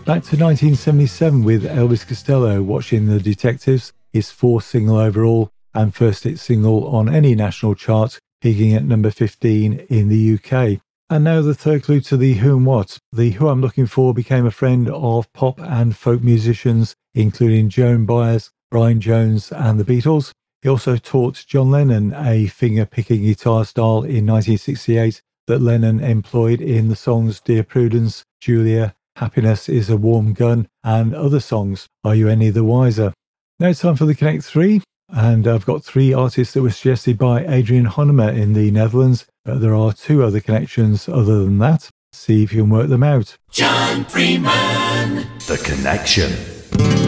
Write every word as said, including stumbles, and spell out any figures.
Back to nineteen seventy-seven with Elvis Costello, Watching the Detectives, his fourth single overall and first hit single on any national chart, peaking at number fifteen in the U K. And now the third clue to the Who and What. The Who I'm Looking For became a friend of pop and folk musicians, including Joan Baez, Brian Jones and the Beatles. He also taught John Lennon a finger-picking guitar style in nineteen sixty-eight that Lennon employed in the songs Dear Prudence, Julia, Happiness is a Warm Gun, and other songs. Are you any the wiser? Now it's time for the Connect three, and I've got three artists that were suggested by Adrian Honema in the Netherlands, but there are two other connections other than that. See if you can work them out. John Freeman. The Connection.